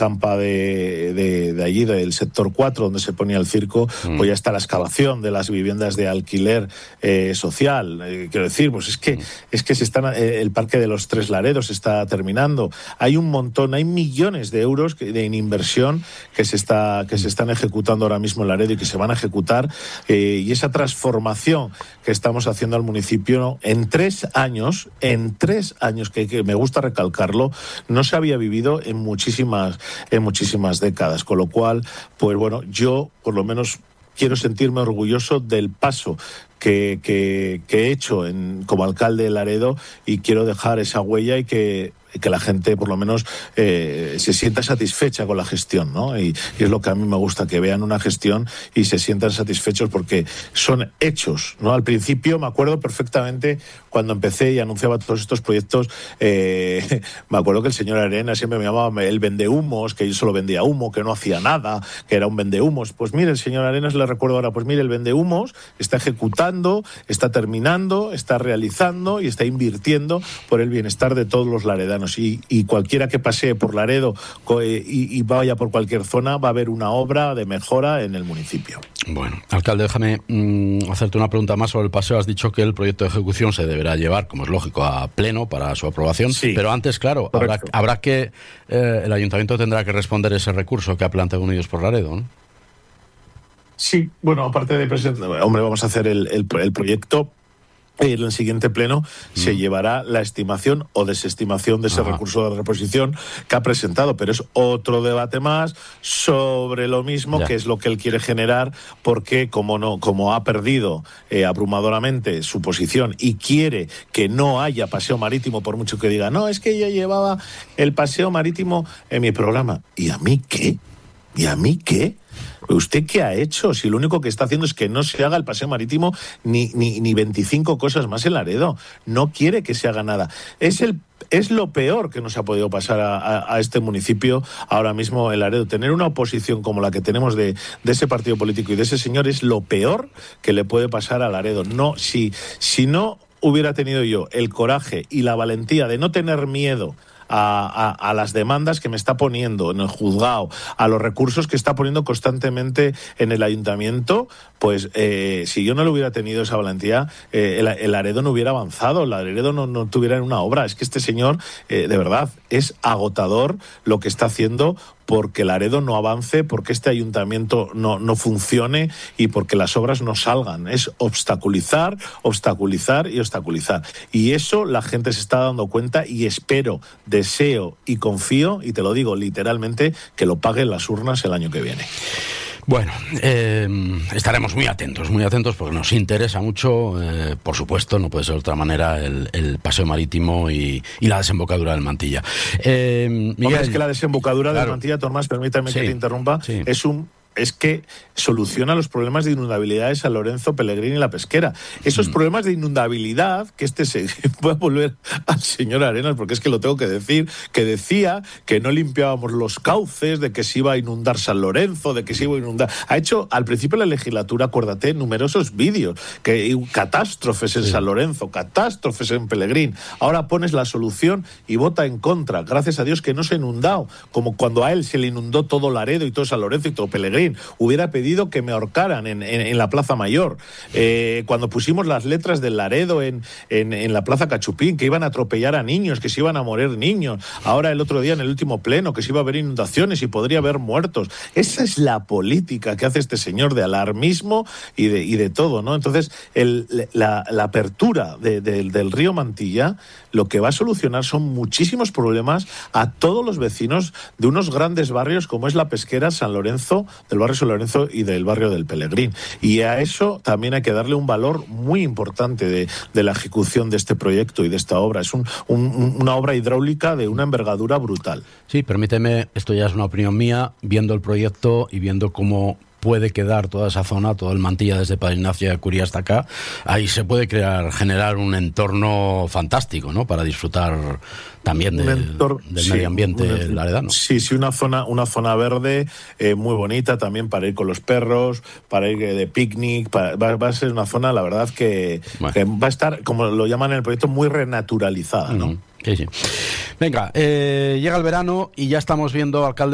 campa de allí, del sector 4, donde se ponía el circo, pues ya está la excavación de las viviendas de alquiler social. Quiero decir, pues es que se están, el Parque de los Tres Laredos se está terminando. Hay un montón, hay millones de euros en inversión que se están ejecutando ahora mismo en Laredo y que se van a ejecutar, y esa transformación que estamos haciendo al municipio en 3 años, que me gusta recalcarlo, no se había vivido en muchísimas décadas, con lo cual, pues bueno, yo por lo menos quiero sentirme orgulloso del paso que he hecho como alcalde de Laredo, y quiero dejar esa huella y que la gente por lo menos se sienta satisfecha con la gestión, ¿no? Y es lo que a mí me gusta, que vean una gestión y se sientan satisfechos porque son hechos, ¿no? Al principio me acuerdo perfectamente cuando empecé y anunciaba todos estos proyectos, me acuerdo que el señor Arenas siempre me llamaba el vendehumos, que yo solo vendía humo, que no hacía nada, que era un vendehumos. Pues mire, el señor Arenas, le recuerdo ahora, pues mire, el vendehumos está ejecutando, está terminando, está realizando y está invirtiendo por el bienestar de todos los laredanos. Y cualquiera que pasee por Laredo y vaya por cualquier zona, va a haber una obra de mejora en el municipio. Bueno, alcalde, déjame hacerte una pregunta más sobre el paseo. Has dicho que el proyecto de ejecución se deberá llevar, como es lógico, a pleno para su aprobación. Sí, pero antes, claro, habrá que el ayuntamiento tendrá que responder ese recurso que ha planteado Unidos por Laredo, ¿no? Sí, bueno, aparte de presentar, hombre, vamos a hacer el proyecto. En el siguiente pleno se llevará la estimación o desestimación de ese recurso de reposición que ha presentado, pero es otro debate más sobre lo mismo, que es lo que él quiere generar, porque como ha perdido abrumadoramente su posición y quiere que no haya paseo marítimo, por mucho que diga, no, es que yo llevaba el paseo marítimo en mi programa. ¿Y a mí qué? ¿Y a mí qué? ¿Usted qué ha hecho? Si lo único que está haciendo es que no se haga el paseo marítimo ni 25 cosas más en Laredo. No quiere que se haga nada. Es lo peor que nos ha podido pasar a este municipio ahora mismo en Laredo. Tener una oposición como la que tenemos de ese partido político y de ese señor es lo peor que le puede pasar a Laredo. No, si no hubiera tenido yo el coraje y la valentía de no tener miedo a las demandas que me está poniendo en el juzgado, a los recursos que está poniendo constantemente en el ayuntamiento, pues si yo no le hubiera tenido esa valentía, el Laredo no hubiera avanzado, el Laredo no tuviera una obra. Es que este señor, de verdad, es agotador lo que está haciendo, porque Laredo no avance, porque este ayuntamiento no funcione y porque las obras no salgan. Es obstaculizar. Y eso la gente se está dando cuenta, y espero, deseo y confío, y te lo digo literalmente, que lo paguen las urnas el año que viene. Bueno, estaremos muy atentos porque nos interesa mucho, por supuesto, no puede ser de otra manera, el paseo marítimo y la desembocadura del Mantilla. Miguel, es que la desembocadura del Mantilla, Tomás, permítame que te interrumpa, es que soluciona los problemas de inundabilidad de San Lorenzo, Pelegrín y La Pesquera. Esos problemas de inundabilidad, que voy a volver al señor Arenas, porque es que lo tengo que decir, que decía que no limpiábamos los cauces, de que se iba a inundar San Lorenzo, de que se iba a inundar. Ha hecho, al principio de la legislatura, acuérdate, numerosos vídeos, catástrofes en San Lorenzo, catástrofes en Pelegrín. Ahora pones la solución y vota en contra. Gracias a Dios que no se ha inundado, como cuando a él se le inundó todo Laredo y todo San Lorenzo y todo Pelegrín. Hubiera pedido que me ahorcaran en la Plaza Mayor. Cuando pusimos las letras del Laredo en la Plaza Cachupín, que iban a atropellar a niños, que se iban a morir niños. Ahora el otro día en el último pleno, que se iba a haber inundaciones y podría haber muertos. Esa es la política que hace este señor, de alarmismo y de todo, ¿no? Entonces, la apertura del río Mantilla lo que va a solucionar son muchísimos problemas a todos los vecinos de unos grandes barrios como es La Pesquera, San Lorenzo, del barrio San Lorenzo y del barrio del Pelegrín. Y a eso también hay que darle un valor muy importante de la ejecución de este proyecto y de esta obra. Es una obra hidráulica de una envergadura brutal. Sí, permíteme, esto ya es una opinión mía, viendo el proyecto y viendo cómo puede quedar toda esa zona, todo el Mantilla desde Padre Ignacio de Acurí hasta acá, ahí se puede generar un entorno fantástico, ¿no? Para disfrutar también del medio ambiente laredano. Sí, una zona verde muy bonita también para ir con los perros, para ir de picnic, va a ser una zona, la verdad, que va a estar, como lo llaman en el proyecto, muy renaturalizada, ¿no? Sí. Venga, llega el verano y ya estamos viendo, alcalde,